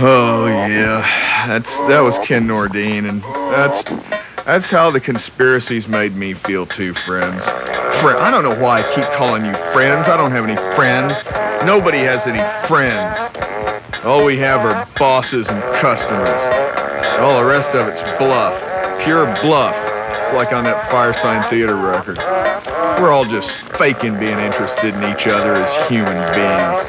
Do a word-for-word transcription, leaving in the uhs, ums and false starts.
Oh, yeah. That's that was Ken Nordine, and that's that's how the conspiracies made me feel too, friends. Friend, I don't know why I keep calling you friends. I don't have any friends. Nobody has any friends. All we have are bosses and customers. All the rest of it's bluff. Pure bluff. It's like on that Firesign Theater record. We're all just faking being interested in each other as human beings.